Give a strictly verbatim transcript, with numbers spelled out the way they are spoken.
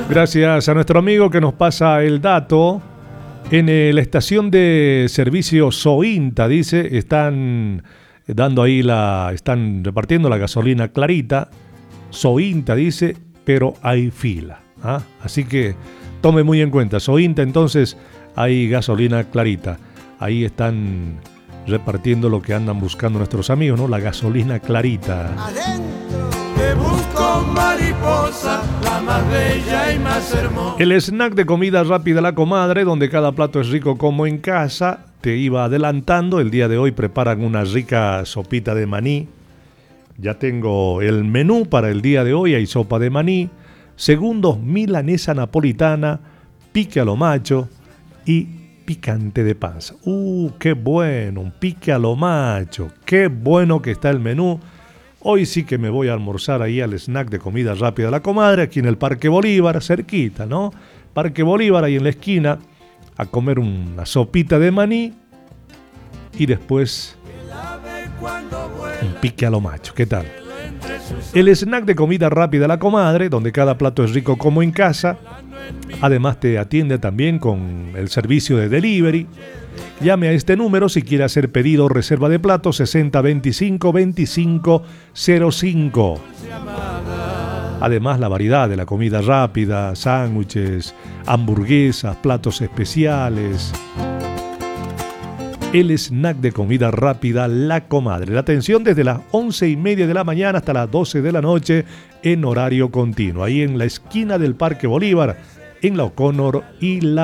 Gracias a nuestro amigo que nos pasa el dato. En eh, la estación de servicio Sointa, dice, están dando ahí la, están repartiendo la gasolina clarita. Sointa, dice, pero hay fila. ¿Ah? Así que tome muy en cuenta. Sointa, entonces, hay gasolina clarita. Ahí están repartiendo lo que andan buscando nuestros amigos, ¿no? La gasolina clarita. Adentro te busco, mariposa, la más bella y más hermosa. El snack de comida rápida La Comadre, donde cada plato es rico como en casa. Te iba adelantando, el día de hoy preparan una rica sopita de maní. Ya tengo el menú para el día de hoy, hay sopa de maní, segundos milanesa napolitana, pique a lo macho y picante de panza. ¡Uh, qué bueno! Un pique a lo macho. ¡Qué bueno que está el menú! Hoy sí que me voy a almorzar ahí al snack de comida rápida La Comadre, aquí en el Parque Bolívar, cerquita, ¿no? Parque Bolívar, ahí en la esquina, a comer una sopita de maní y después un pique a lo macho. ¿Qué tal? El snack de comida rápida La Comadre, donde cada plato es rico como en casa. Además te atiende también con el servicio de delivery. Llame a este número si quiere hacer pedido o reserva de plato sesenta veinticinco veinticinco cero cinco. Además la variedad de la comida rápida, sándwiches, hamburguesas, platos especiales. El snack de comida rápida La Comadre. La atención desde las once y media de la mañana hasta las doce de la noche en horario continuo. Ahí en la esquina del Parque Bolívar, en la O'Connor y la